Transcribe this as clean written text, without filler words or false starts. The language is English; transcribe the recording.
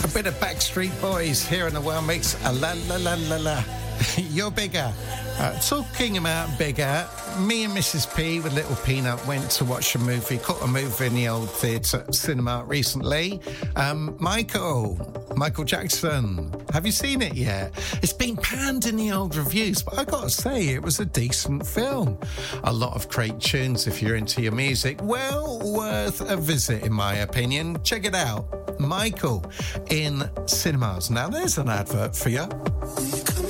A bit of Backstreet Boys here in the Well Mix. La la la la la. You're bigger. Talking about bigger, me and Mrs. P with Little Peanut went to watch a movie, caught a movie in the old theatre cinema recently. Michael Jackson. Have you seen it yet? It's been panned in the old reviews, but I got to say, it was a decent film. A lot of great tunes if you're into your music. Well worth a visit, in my opinion. Check it out. Michael in cinemas. Now, there's an advert for you.